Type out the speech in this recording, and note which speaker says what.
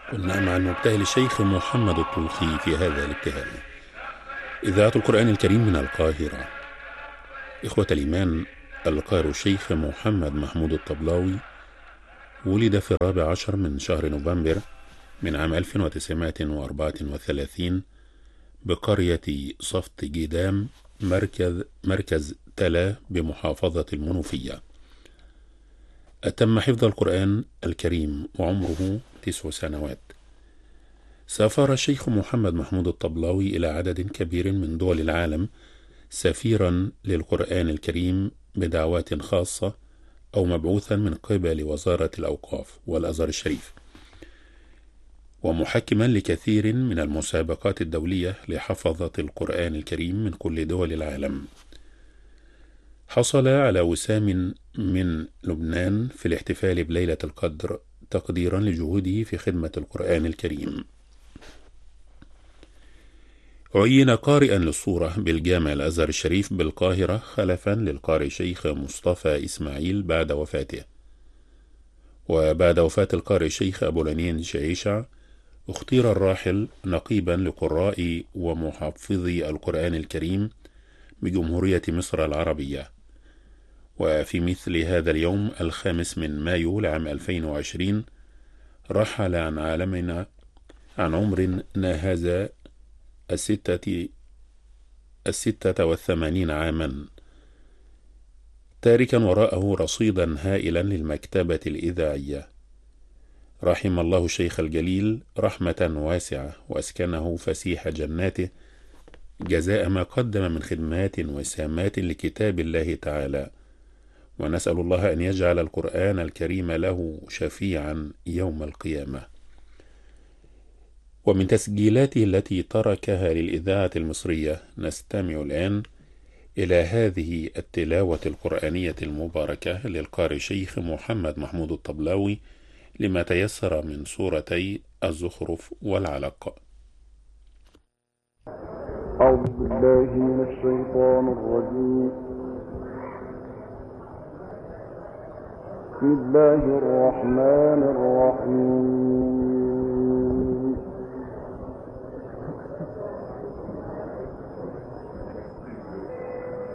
Speaker 1: كنا مع المبتهل الشيخ محمد الطوخي في هذا الابتهال. إذاعة القرآن الكريم من القاهرة. إخوة الإيمان، القارئ الشيخ محمد محمود الطبلاوي ولد في 14 من شهر نوفمبر من عام 1934 بقرية صفت جيدام، مركز تلا بمحافظة المنوفية. أتم حفظ القرآن الكريم وعمره 9 سنوات. سافر الشيخ محمد محمود الطبلاوي إلى عدد كبير من دول العالم سفيرا للقرآن الكريم بدعوات خاصة أو مبعوثا من قبل وزارة الأوقاف والأزهر الشريف، ومحكما لكثير من المسابقات الدولية لحفظة القرآن الكريم من كل دول العالم. حصل على وسام من لبنان في الاحتفال بليلة القدر تقديرا لجهوده في خدمة القرآن الكريم. عين قارئا للصورة بالجامع الأزهر الشريف بالقاهرة خلفا للقارئ شيخ مصطفى إسماعيل بعد وفاته. وبعد وفاة القارئ شيخ أبو العنين شعيشع اختير الراحل نقيبا لقراء ومحفظي القرآن الكريم بجمهورية مصر العربية. وفي مثل هذا اليوم 5 من مايو لعام 2020 رحل عن عالمنا عن عمر ناهز 86 عاما، تاركا وراءه رصيدا هائلا للمكتبة الإذاعية. رحم الله الشيخ الجليل رحمة واسعة وأسكنه فسيح جناته جزاء ما قدم من خدمات وسامات لكتاب الله تعالى، ونسأل الله أن يجعل القرآن الكريم له شفيعا يوم القيامة. ومن تسجيلاته التي تركها للإذاعة المصرية نستمع الآن إلى هذه التلاوة القرآنية المباركة للقارئ شيخ محمد محمود الطبلاوي لما تيسر من سورتي الزخرف والعلق.
Speaker 2: أعوذ بالله من الشيطان الرجيم. بسم الله الرحمن الرحيم.